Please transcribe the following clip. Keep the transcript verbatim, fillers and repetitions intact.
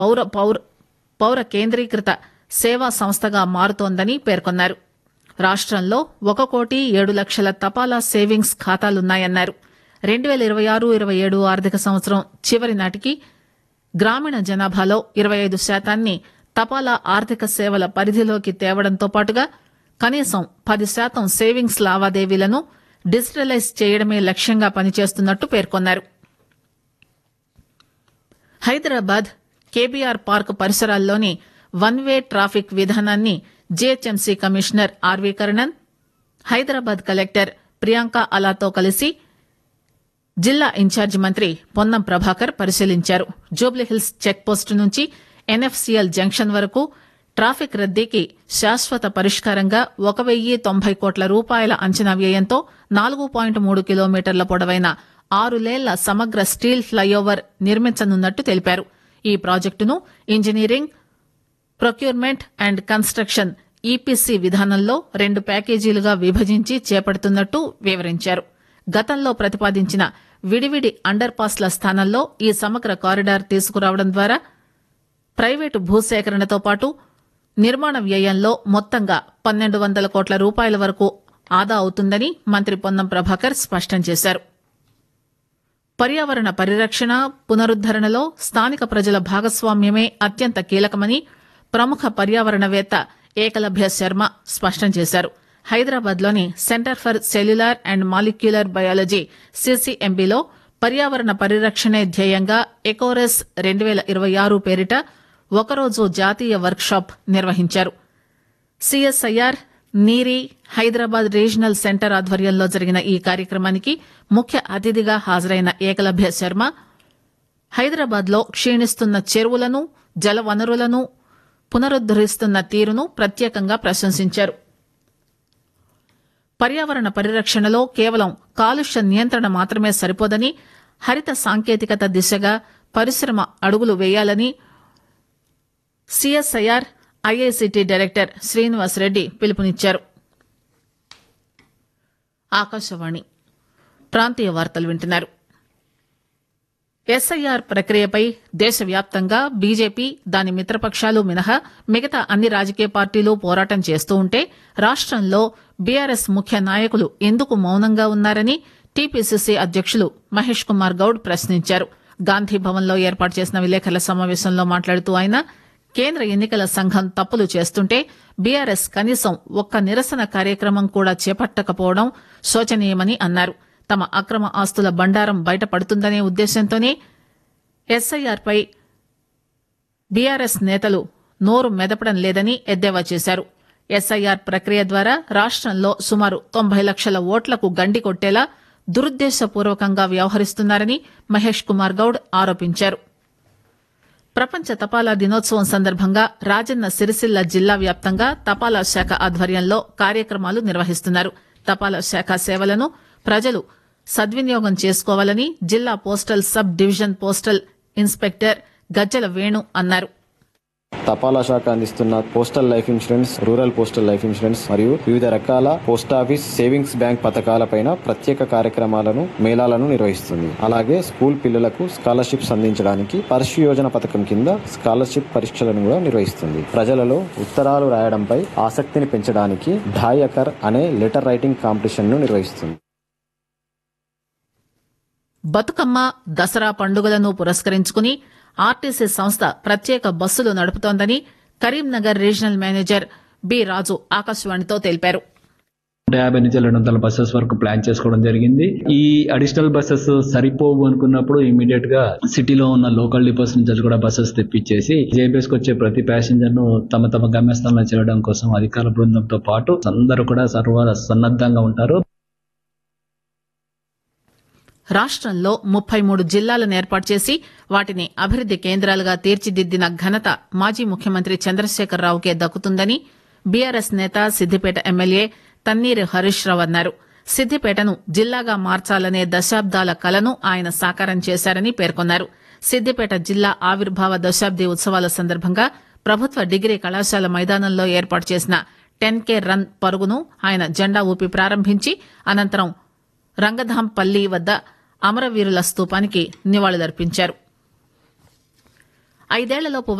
పౌర పౌర పౌర కేంద్రీకృత సేవా సంస్థగా మారుతోందని పేర్కొన్నారు. రాష్టంలో ఒక కోటి ఏడు లక్షల తపాలా సేవింగ్స్ ఖాతాలున్నాయన్నారు. రెండు వేల ఇరవై ఆరు ఇరవై ఏడు ఆర్థిక సంవత్సరం చివరి నాటికి గ్రామీణ జనాభాలో ఇరవై ఐదు శాతాన్ని తపాలా ఆర్థిక సేవల పరిధిలోకి తేవడంతో పాటుగా కనీసం పది శాతం సేవింగ్స్ లావాదేవీలను డిజిటలైజ్ చేయడమే లక్ష్యంగా పనిచేస్తున్నట్టు పేర్కొన్నారు. Hyderabad KBR park పరిసరాల్లోని one way traffic విధానాన్ని GHMC commissioner RV Karnan, Hyderabad collector Priyanka అలాతో కలిసి జిల్లా ఇన్ఛార్జి మంత్రి పొన్నం ప్రభాకర్ పరిశీలించారు. జూబ్లీహిల్స్ చెక్పోస్టు నుంచి ఎన్ఎఫ్సీఎల్ జంక్షన్ వరకు ట్రాఫిక్ రద్దీకి శాశ్వత పరిష్కారంగా ఒక వెయ్యి తొంభై కోట్ల రూపాయల అంచనా వ్యయంతో నాలుగు పాయింట్ మూడు కిలోమీటర్ల పొడవైన ఆరు లేళ్ల సమగ్ర స్టీల్ ఫ్లైఓవర్ నిర్మించనున్నట్టు తెలిపారు. ఈ ప్రాజెక్టును engineering, procurement and construction EPC విధానంలో రెండు ప్యాకేజీలుగా విభజించి చేపడుతున్నట్టు వివరించారు. గతంలో ప్రతిపాదించిన విడివిడి అండర్ పాస్ల స్థానంలో ఈ సమగ్ర కారిడార్ తీసుకురావడం ద్వారా ప్రైవేటు భూసేకరణతో పాటు నిర్మాణ వ్యయంలో మొత్తంగా పన్నెండు వందల కోట్ల రూపాయల వరకు ఆదా అవుతుందని మంత్రి పొన్నం ప్రభాకర్ స్పష్టం చేశారు. పర్యావరణ పరిరక్షణ, పునరుద్దరణలో స్థానిక ప్రజల భాగస్వామ్యమే అత్యంత కీలకమని ప్రముఖ పర్యావరణవేత్త ఏకలభ్య శర్మ స్పష్టం చేశారు. హైదరాబాద్లోని centre for cellular and molecular biology సీసీఎంబీలో పర్యావరణ పరిరక్షణే ధ్యేయంగా ఎకోరెస్ రెండు వేల ఇరవై ఆరు పేరిట ఒకరోజు జాతీయ వర్క్ షాప్ నిర్వహించారు. సీఎస్ఐఆర్, నీరి, హైదరాబాద్ రీజనల్ సెంటర్ ఆధ్వర్యంలో జరిగిన ఈ కార్యక్రమానికి ముఖ్య అతిథిగా హాజరైన ఏకలభ్య శర్మ హైదరాబాద్లో క్షీణిస్తున్న చెరువులను, జలవనరులను పునరుద్దరిస్తున్న తీరును ప్రత్యేకంగా ప్రశంసించారు. పర్యావరణ పరిరక్షణలో కేవలం కాలుష్య నియంత్రణ మాత్రమే సరిపోదని, హరిత సాంకేతికత దిశగా పరిశ్రమ అడుగులు వేయాలని CSIR IICT director Srinivas Reddy పిలుపునిచ్చారు. ఆకాశవాణి ప్రాంతీయ వార్తలు వింటున్నారు. ఎస్ఐఆర్ ప్రక్రియపై దేశవ్యాప్తంగా బీజేపీ, దాని మిత్రపక్షాలు మినహా మిగతా అన్ని రాజకీయ పార్టీలు పోరాటం చేస్తూ ఉంటే రాష్టంలో బీఆర్ఎస్ ముఖ్య నాయకులు ఎందుకు మౌనంగా ఉన్నారని టీపీసీసీ అధ్యకులు మహేష్ కుమార్ గౌడ్ ప్రశ్నించారు. గాంధీభవన్లో ఏర్పాటు చేసిన విలేకరుల సమావేశంలో మాట్లాడుతూ ఆయన కేంద్ర ఎన్నికల సంఘం తప్పులు చేస్తుంటే బీఆర్ఎస్ కనీసం ఒక్క నిరసన కార్యక్రమం కూడా చేపట్టకపోవడం శోచనీయమని అన్నారు. తమ అక్రమ ఆస్తుల బండారం బయటపడుతుందనే ఉద్దేశంతోనే ఎస్ఐఆర్పై బీఆర్ఎస్ నేతలు నోరు మెదపడం లేదని ఎద్దేవా చేశారు. ఎస్ఐఆర్ ప్రక్రియ ద్వారా రాష్టంలో సుమారు తొంభై లక్షల ఓట్లకు గండి కొట్టేలా దురుద్దేశపూర్వకంగా వ్యవహరిస్తున్నారని మహేష్ కుమార్ గౌడ్ ఆరోపించారు. ప్రపంచ తపాలా దినోత్సవం సందర్భంగా రాజన్న సిరిసిల్ల జిల్లా వ్యాప్తంగా తపాలా శాఖ ఆధ్వర్యంలో కార్యక్రమాలు నిర్వహిస్తున్నారు. తపాలా శాఖ సేవలను ప్రజలు సద్వినియోగం చేసుకోవాలని జిల్లా postal sub division postal inspector గజ్జల వేణు అన్నారు. తపాలా శాఖ అందిస్తున్న postal life insurance, rural postal life insurance మరియు వివిధ రకాల పోస్టాఫీస్ సేవింగ్స్ బ్యాంక్ పథకాలపైన ప్రత్యేక కార్యక్రమాలను, మేళాలను నిర్వహిస్తుంది. అలాగే స్కూల్ పిల్లలకు స్కాలర్షిప్స్ అందించడానికి పర్షు యోజన పథకం కింద స్కాలర్షిప్ పరీక్షలను కూడా నిర్వహిస్తుంది. ప్రజలలో ఉత్తరాలు రాయడంపై ఆసక్తిని పెంచడానికి ఢాయ్ అకర్ అనే లెటర్ రైటింగ్ కాంపిటీషన్ ను నిర్వహిస్తుంది. బతుకమ్మ, దసరా పండుగలను పురస్కరించుకుని ఆర్టీసీ సంస్థ ప్రత్యేక బస్సులు నడుపుతోందని కరీంనగర్ రీజనల్ మేనేజర్ బి రాజు ఆకాశవాణితో తెలిపారు. నూట యాభై నుంచి రెండు వందల బస్సెస్ వరకు ప్లాన్ చేసుకోవడం జరిగింది. ఈ అడిషనల్ బస్సెస్ సరిపోవు అనుకున్నప్పుడు ఇమీడియట్ గా సిటీలో ఉన్న లోకల్ డిపోస్ నుంచి కూడా బస్సెస్ తెప్పించేసి జేబీఎస్ కు వచ్చే ప్రతి ప్యాసింజర్ ను తమ తమ గమ్యస్థానంలో చేరడం కోసం అధికార బృందంతో పాటు అందరూ కూడా సర్వ సన్నద్దంగా ఉంటారు. రాష్టంలో ముప్పై మూడు జిల్లాలను ఏర్పాటు చేసి వాటిని అభివృద్ది కేంద్రాలుగా తీర్చిదిద్దిన ఘనత మాజీ ముఖ్యమంత్రి చంద్రశేఖరరావుకే దక్కుతుందని బీఆర్ఎస్ నేత సిద్దిపేట ఎమ్మెల్యే తన్నీరు హరీష్ రావు అన్నారు. సిద్దిపేటను జిల్లాగా మార్చాలనే దశాబ్దాల కలను ఆయన సాకారం చేశారని పేర్కొన్నారు. సిద్దిపేట జిల్లా ఆవిర్భావ దశాబ్ది ఉత్సవాల సందర్భంగా ప్రభుత్వ డిగ్రీ కళాశాల మైదానంలో ఏర్పాటు చేసిన టెన్ కే రన్ పరుగును ఆయన జెండా ఊపి ప్రారంభించి అనంతరం రంగధాంపల్లి వద్ద అమరవీరుల స్తూపానికి నివాళులర్పించారు. ఐదేళ్లలోపు